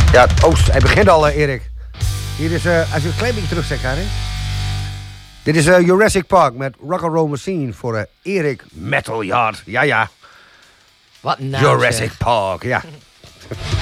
Ja, hij begint al, Erik. Hier is, als je een klein beetje terugzet, Karin. Dit is Jurassic Park met Rock'n'Roll Machine voor Erik Metalyard. Ja. Wat nou? Jurassic Park, ja.